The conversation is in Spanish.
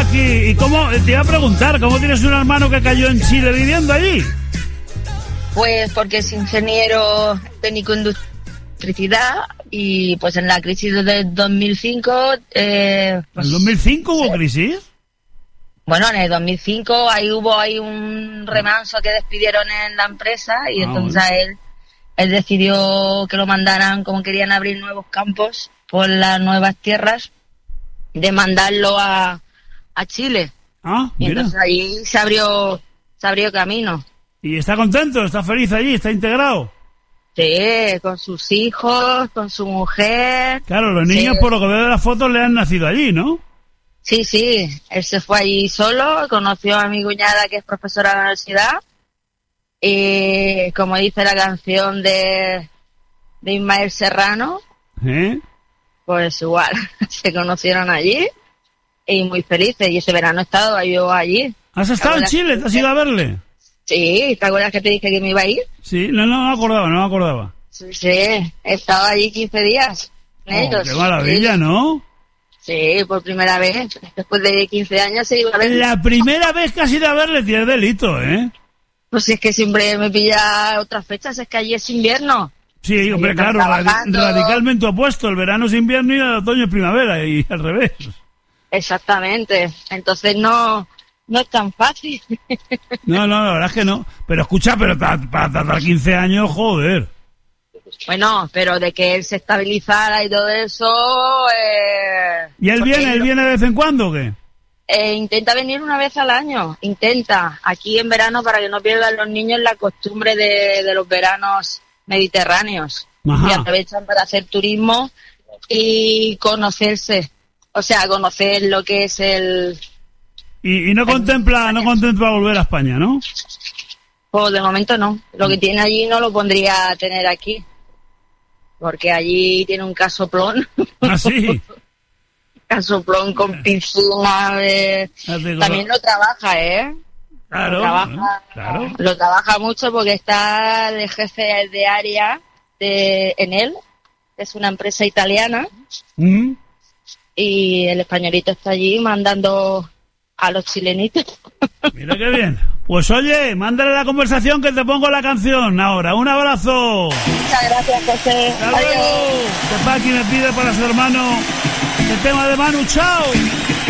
aquí. ¿Y cómo? Te iba a preguntar, ¿cómo tienes un hermano que cayó en Chile viviendo allí? Pues porque es ingeniero técnico en electricidad y pues en la crisis del 2005... ¿En el 2005 hubo crisis? Bueno, en el 2005 hubo un remanso que despidieron en la empresa y entonces bueno. él decidió que lo mandaran, como querían abrir nuevos campos por las nuevas tierras, de mandarlo a Chile. Ah, y mira. entonces allí se abrió camino. ¿Y está contento? ¿Está feliz allí? ¿Está integrado? Sí, con sus hijos, con su mujer. Claro, los niños, sí. por lo que veo de las fotos, le han nacido allí, ¿no? Sí, él se fue allí solo, conoció a mi cuñada que es profesora de la universidad y como dice la canción de Ismael Serrano, pues igual, se conocieron allí y muy felices y ese verano he estado yo allí. ¿Has estado en Chile? ¿Te has ido a verle? Sí, ¿te acuerdas que te dije que me iba a ir? Sí, no me acordaba. Sí, he estado allí 15 días con ellos. ¡Qué maravilla!, ¿no? Sí, por primera vez. Después de 15 años se iba a ver. La primera vez que has ido a verle tienes delito, ¿eh? Pues es que siempre me pilla otras fechas, es que allí es invierno. Sí, hombre, claro, radicalmente opuesto. El verano es invierno y el otoño es primavera, y al revés. Exactamente. Entonces no es tan fácil. No, la verdad es que no. Pero escucha, para tardar 15 años, joder. Bueno, pero de que él se estabilizara y todo eso... ¿Y él viene de vez en cuando o qué? Intenta venir una vez al año, aquí en verano para que no pierdan los niños la costumbre de los veranos mediterráneos. Ajá. Y aprovechan para hacer turismo y conocerse, o sea, conocer lo que es el... Y no contempla volver a España, ¿no? Pues de momento no, lo que tiene allí no lo pondría a tener aquí, porque allí tiene un casoplón. ¿Ah, sí? Casoplón con piscina, también lo trabaja, Claro. Lo trabaja mucho porque está de jefe de área en él, que es una empresa italiana, y el españolito está allí mandando a los chilenitos. Mira qué bien. Pues oye, mándale la conversación que te pongo la canción ahora. Un abrazo. Muchas gracias, José. Hasta luego. Que Paqui me pide para su hermano el tema de Manu. ¡Chao!